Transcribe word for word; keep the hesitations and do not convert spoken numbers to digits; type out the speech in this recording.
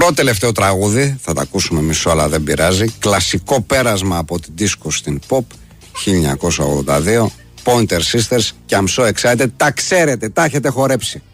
Πρώτο τελευταίο τραγούδι, θα τα ακούσουμε μισό αλλά δεν πειράζει. Κλασικό πέρασμα από την disco στην pop χίλια εννιακόσια ογδόντα δύο. Pointer Sisters και I'm so excited. Τα ξέρετε, τα έχετε χορέψει.